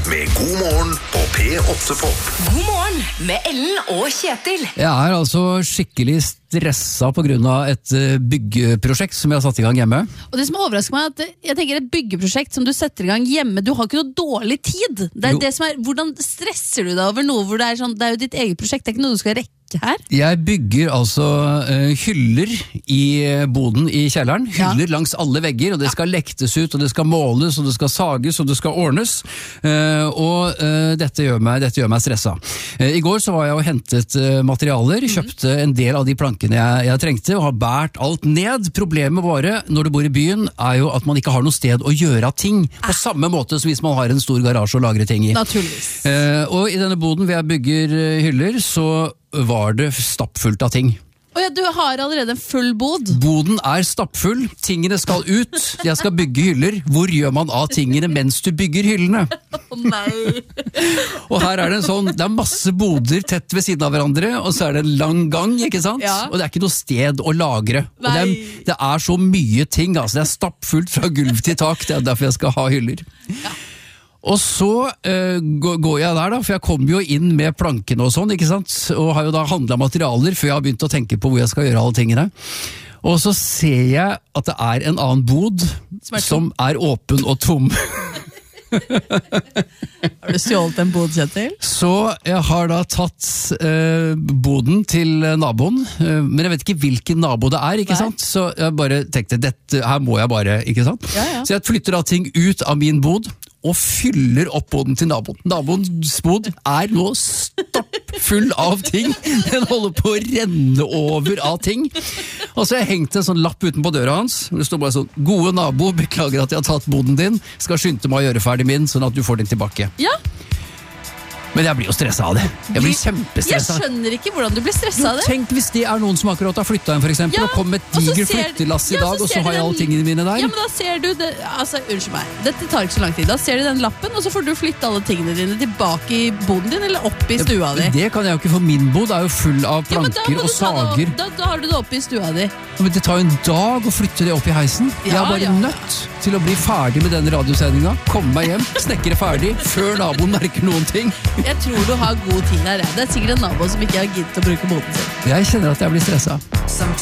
med God morgen på P8 Pop. God morgen med Ellen og Kjetil. Jeg er altså skikkelig stressa på grunn av et byggeprosjekt som jeg har satt i gang hjemme. Og det som overrasker meg er at jeg tenker et byggeprosjekt som du setter i gang hjemme, du har ikke noe dårlig tid. Det er det som er, hvordan stresser du deg over noe hvor det er sånn, det er jo ditt eget prosjekt, det er ikke noe du skal rekke her. Jeg bygger altså hyller i boden i kjelleren, hyller langs alle vegger, og det skal lektes ut, og det skal måles, og det skal sages, og det skal ordnes, og dette gjør meg stressa. I går så var jeg og hentet materialer, kjøpte en del av de plankene jeg trengte, og har bært alt ned. Problemet bare, når du bor i byen, er jo at man ikke har noe sted å gjøre ting, på samme måte som hvis man har en stor garasje å lagre ting i. Naturligvis. Og i denne boden hvor jeg bygger hyller, så var det stappfullt av ting. Og ja, du har allerede en full bod. Boden er stappfull, tingene skal ut, jeg skal bygge hyller. Hvor gjør man av tingene mens du bygger hyllene? Nei. Og her er det det er masse boder tett ved siden av hverandre, og så er det en lang gang, ikke sant? Ja. Og det er ikke noe sted å lagre. Og det er så mye ting, altså det er stappfullt fra gulv til tak, det er derfor jeg skal ha hyller. Ja. Og så går jeg der da, for jeg kommer jo inn med plankene og sånn, ikke sant? Og har jo da handlet materialer før jeg har begynt å tenke på hvor jeg skal gjøre alle tingene. Og så ser jeg at det er en annen bod som er åpen og tom. Har du stjålet en bod, Kjetil? Så jeg har da tatt boden til naboen, men jeg vet ikke hvilken nabo det er, ikke sant? Så jeg bare tenkte, her må jeg bare, ikke sant? Ja. Så jeg flytter da ting ut av min bod, og fyller opp boden til naboen. Naboens bod er nå stappfull av ting. Den holder på å renne over av ting. Og så har jeg hengt en sånn lapp utenpå døra hans. Det står bare sånn, gode nabo, beklager at jeg har tatt boden din. Skal skynde meg å gjøre ferdig min, sånn at du får den tilbake. Ja. Men jeg blir jo stresset av det. Jeg blir kjempestressa. Jeg skjønner ikke hvordan du blir stresset av det. Tenk hvis det er noen som akkurat har flyttet inn for eksempel, og kom med et diger flyttelass i dag, og så har jeg alle tingene mine der. Ja, men da ser du det, altså, unnskyld meg, dette tar ikke så lang tid. Da ser du den lappen, og så får du flytte alle tingene dine tilbake i boden din, eller opp i stua di. Det kan jeg jo ikke, for min bod er jo full av planker og sager. Da har du det oppe i stua di. Men det tar jo en dag å flytte det opp i heisen. Jeg er bare nødt til å bli ferdig med den radiosendinga, komme meg hjem, snekre ferdig, før naboen merker noen ting. Jeg tror du har god tid her. Det er sikkert en nabo som ikke har giddet å bruke boden sin. Jeg kjenner at jeg blir stresset.